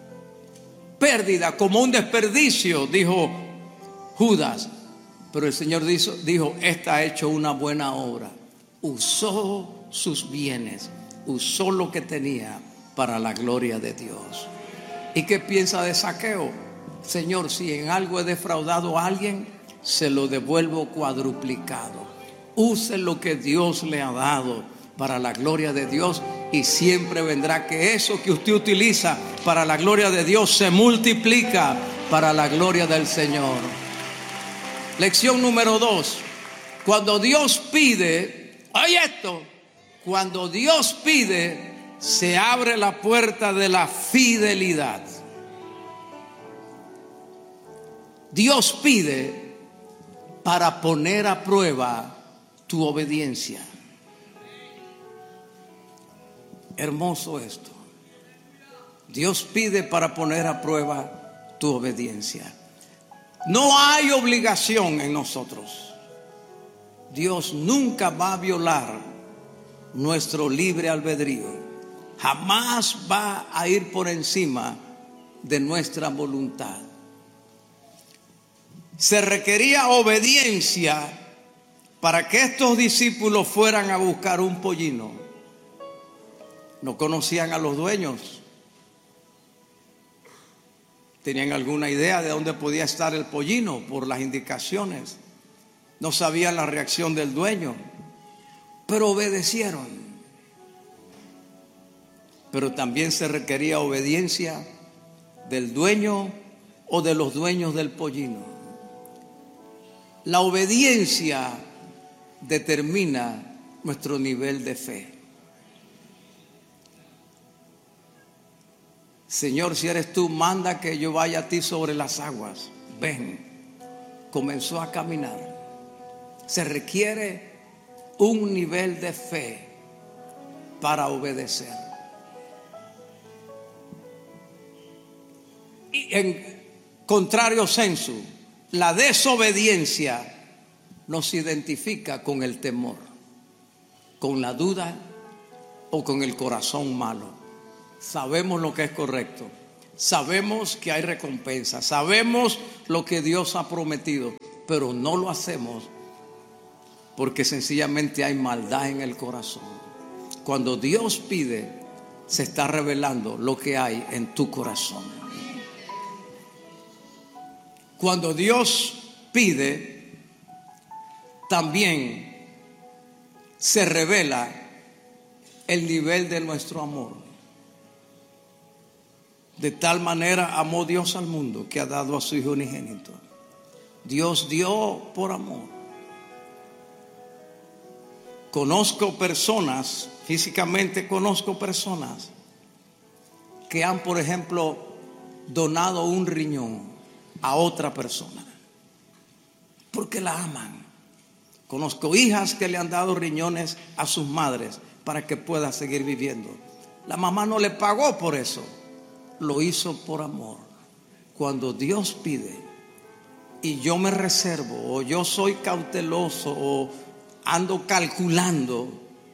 pérdida, como un desperdicio, dijo Judas. Pero el Señor dijo, dijo, esta ha hecho una buena obra. Usó sus bienes, usó lo que tenía para la gloria de Dios. ¿Y qué piensa de Zaqueo? Señor, si en algo he defraudado a alguien, se lo devuelvo cuadruplicado. Use lo que Dios le ha dado para la gloria de Dios, y siempre vendrá que eso que usted utiliza para la gloria de Dios se multiplica para la gloria del Señor. Lección número dos. Cuando Dios pide, oye esto, cuando Dios pide, se abre la puerta de la fidelidad. Dios pide para poner a prueba tu obediencia. Hermoso esto. Dios pide para poner a prueba tu obediencia. No hay obligación en nosotros. Dios nunca va a violar nuestro libre albedrío. Jamás va a ir por encima de nuestra voluntad. Se requería obediencia para que estos discípulos fueran a buscar un pollino. No conocían a los dueños. ¿Tenían alguna idea de dónde podía estar el pollino por las indicaciones? No sabían la reacción del dueño, pero obedecieron. Pero también se requería obediencia del dueño o de los dueños del pollino. La obediencia determina nuestro nivel de fe. Señor, si eres tú, manda que yo vaya a ti sobre las aguas. Ven. Comenzó a caminar. Se requiere un nivel de fe para obedecer. Y en contrario sensu, la desobediencia nos identifica con el temor, con la duda o con el corazón malo. Sabemos lo que es correcto, sabemos que hay recompensa, sabemos lo que Dios ha prometido, pero no lo hacemos porque sencillamente hay maldad en el corazón. Cuando Dios pide, se está revelando lo que hay en tu corazón. Cuando Dios pide, también se revela el nivel de nuestro amor. De tal manera amó Dios al mundo que ha dado a su Hijo unigénito. Dios dio por amor. Conozco personas, físicamente conozco personas que han, por ejemplo, donado un riñón a otra persona porque la aman. Conozco hijas que le han dado riñones a sus madres para que pueda seguir viviendo. La mamá no le pagó por eso, lo hizo por amor. Cuando Dios pide y yo me reservo, o yo soy cauteloso, o ando calculando,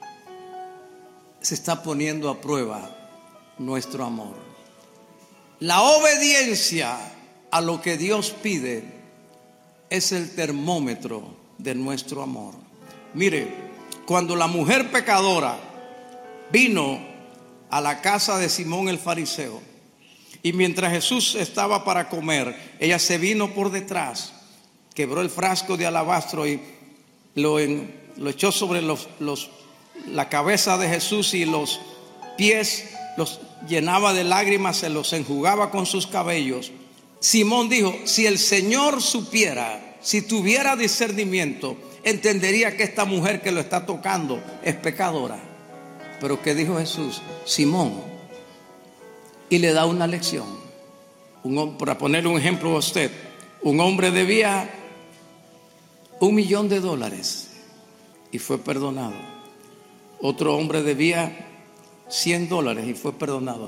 se está poniendo a prueba nuestro amor. La obediencia a lo que Dios pide es el termómetro de nuestro amor. Mire, cuando la mujer pecadora vino a la casa de Simón el fariseo, y mientras Jesús estaba para comer, ella se vino por detrás, quebró el frasco de alabastro y lo, en, lo echó sobre los, los, la cabeza de Jesús, y los pies los llenaba de lágrimas, se los enjugaba con sus cabellos. Simón dijo: si el Señor supiera, si tuviera discernimiento, entendería que esta mujer que lo está tocando es pecadora. Pero ¿qué dijo Jesús? Simón, y le da una lección. Un, para ponerle un ejemplo a usted, un hombre debía un millón de dólares y fue perdonado. Otro hombre debía cien dólares y fue perdonado.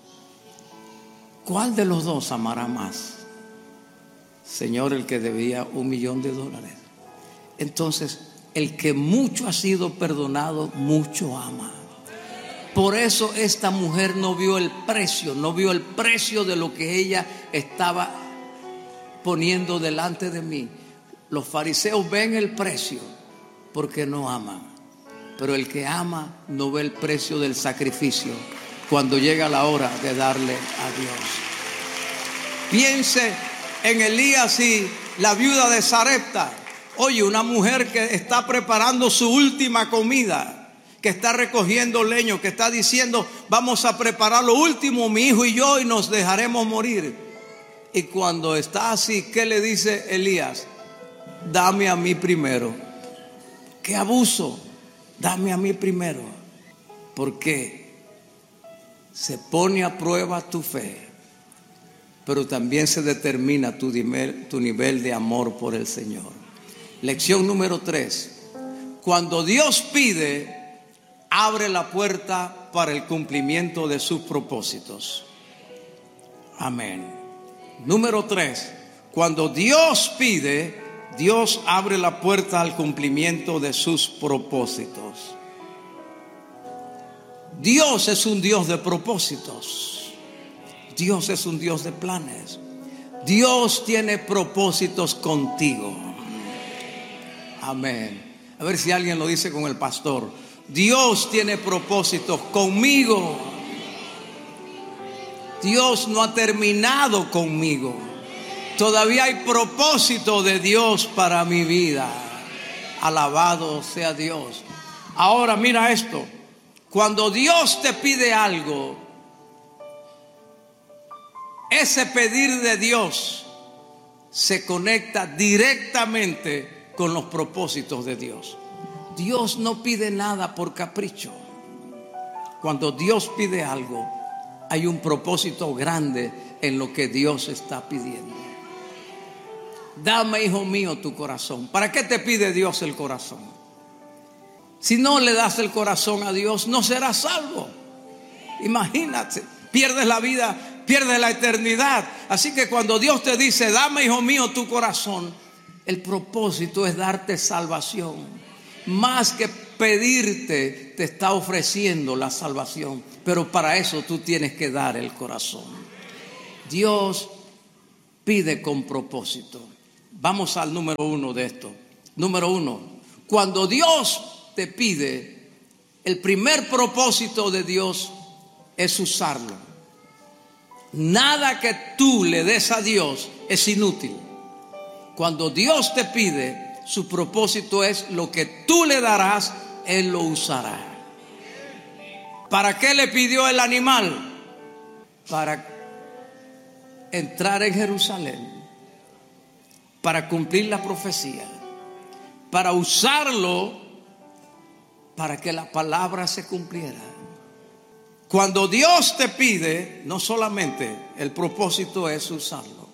¿Cuál de los dos amará más? Señor, el que debía un millón de dólares. Entonces, el que mucho ha sido perdonado, mucho ama. Por eso esta mujer no vio el precio, no vio el precio de lo que ella estaba poniendo delante de mí. Los fariseos ven el precio porque no aman, pero el que ama no ve el precio del sacrificio cuando llega la hora de darle a Dios. Piense en Elías y la viuda de Sarepta. Oye, una mujer que está preparando su última comida, que está recogiendo leño, que está diciendo: vamos a preparar lo último, mi hijo y yo, y nos dejaremos morir. Y cuando está así, ¿qué le dice Elías? Dame a mí primero. ¡Qué abuso! Dame a mí primero. Porque se pone a prueba tu fe, pero también se determina tu nivel, tu nivel de amor por el Señor. Lección número tres. Cuando Dios pide, abre la puerta para el cumplimiento de sus propósitos. Amén. Número tres. Cuando Dios pide, Dios abre la puerta al cumplimiento de sus propósitos. Dios es un Dios de propósitos. Dios es un Dios de planes. Dios tiene propósitos contigo. Amén. A ver si alguien lo dice con el pastor. Dios tiene propósitos conmigo. Dios no ha terminado conmigo. Todavía hay propósito de Dios para mi vida. Alabado sea Dios. Ahora mira esto. Cuando Dios te pide algo, ese pedir de Dios se conecta directamente con los propósitos de Dios. Dios no pide nada por capricho. Cuando Dios pide algo, hay un propósito grande en lo que Dios está pidiendo. Dame, hijo mío, tu corazón. ¿Para qué te pide Dios el corazón? Si no le das el corazón a Dios, no serás salvo. Imagínate, pierdes la vida, pierdes la eternidad. Así que cuando Dios te dice, dame, hijo mío, tu corazón, el propósito es darte salvación. Más que pedirte, te está ofreciendo la salvación. Pero para eso tú tienes que dar el corazón. Dios pide con propósito. Vamos al número uno de esto. Número uno, cuando Dios te pide, el primer propósito de Dios es usarlo. Nada que tú le des a Dios es inútil. Cuando Dios te pide, su propósito es lo que tú le darás, Él lo usará. ¿Para qué le pidió el animal? Para entrar en Jerusalén, para cumplir la profecía, para usarlo para que la palabra se cumpliera. Cuando Dios te pide, no solamente el propósito es usarlo.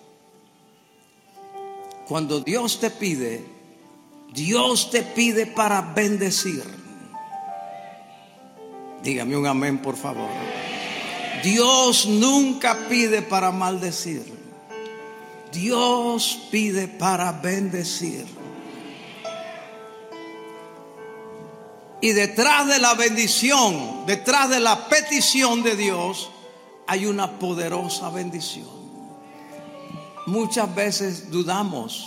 Cuando Dios te pide, Dios te pide para bendecir. Dígame un amén, por favor. Dios nunca pide para maldecir. Dios pide para bendecir. Y detrás de la bendición, detrás de la petición de Dios, hay una poderosa bendición. Muchas veces dudamos.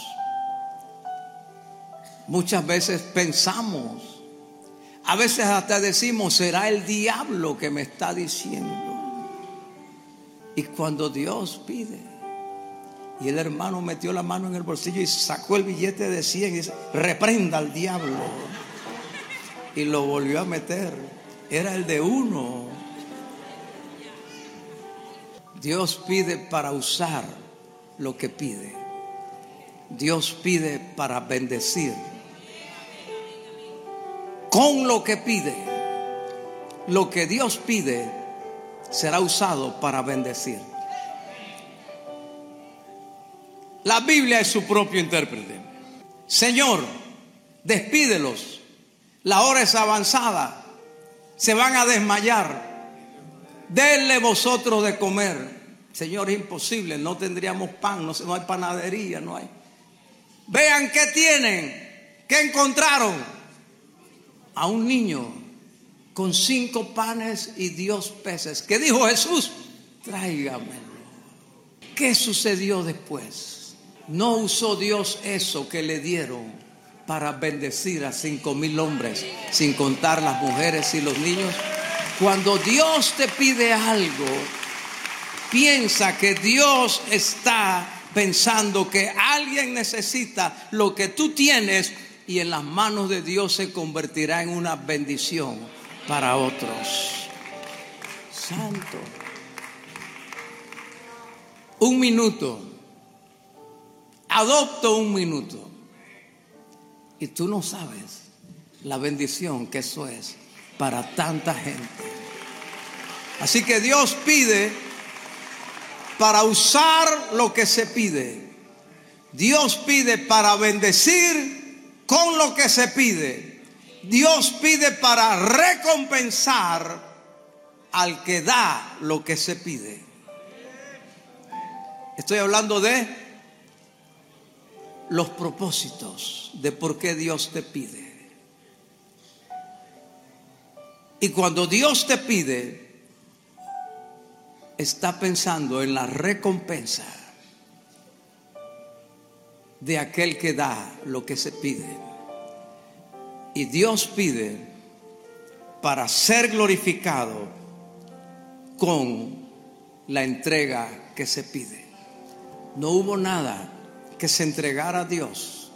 Muchas veces pensamos. A veces hasta decimos, ¿será el diablo que me está diciendo? Y cuando Dios pide, y el hermano metió la mano en el bolsillo y sacó el billete de cien y dice, reprenda al diablo. Y lo volvió a meter. Era el de uno. Dios pide para usar lo que pide. Dios pide para bendecir. Con lo que pide, lo que Dios pide será usado para bendecir. La Biblia es su propio intérprete. Señor, despídelos. La hora es avanzada. Se van a desmayar. Denle vosotros de comer. Señor, es imposible. No tendríamos pan. No, no hay panadería. No hay. Vean qué tienen. ¿Qué encontraron? A un niño con cinco panes y diez peces. ¿Qué dijo Jesús? Tráigamelo. ¿Qué sucedió después? No usó Dios eso que le dieron para bendecir a cinco mil hombres, sin contar las mujeres y los niños. Cuando Dios te pide algo, piensa que Dios está pensando que alguien necesita lo que tú tienes, y en las manos de Dios se convertirá en una bendición para otros. Santo. Un minuto. Adopto un minuto. Y tú no sabes la bendición que eso es para tanta gente. Así que Dios pide para usar lo que se pide. Dios pide para bendecir con lo que se pide. Dios pide para recompensar al que da lo que se pide. Estoy hablando de los propósitos de por qué Dios te pide. Y cuando Dios te pide, está pensando en la recompensa de aquel que da lo que se pide. Y Dios pide para ser glorificado con la entrega que se pide. No hubo nada que se entregara a Dios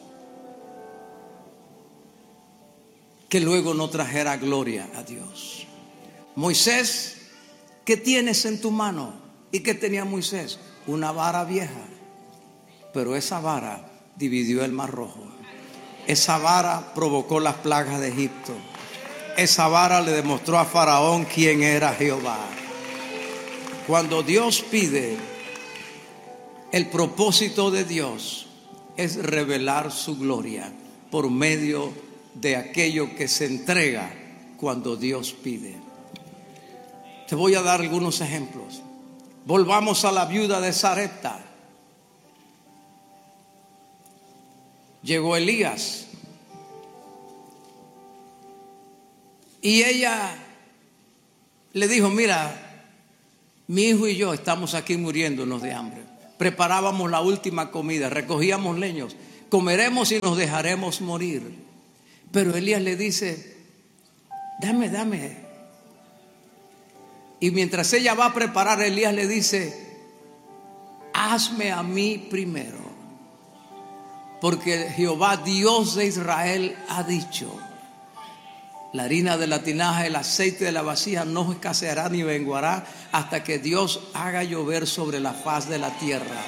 que luego no trajera gloria a Dios. Moisés, ¿qué tienes en tu mano? ¿Y qué tenía Moisés? Una vara vieja. Pero esa vara dividió el Mar Rojo. Esa vara provocó las plagas de Egipto. Esa vara le demostró a Faraón quién era Jehová. Cuando Dios pide, el propósito de Dios es revelar su gloria por medio de aquello que se entrega cuando Dios pide. Te voy a dar algunos ejemplos. Volvamos a la viuda de Sarepta. Llegó Elías y ella le dijo: mira, mi hijo y yo estamos aquí muriéndonos de hambre. Preparábamos la última comida, recogíamos leños, comeremos y nos dejaremos morir. Pero Elías le dice: dame, dame. Y mientras ella va a preparar, Elías le dice: hazme a mí primero, porque Jehová Dios de Israel ha dicho: la harina de la tinaja, el aceite de la vasija no escaseará ni menguará hasta que Dios haga llover sobre la faz de la tierra.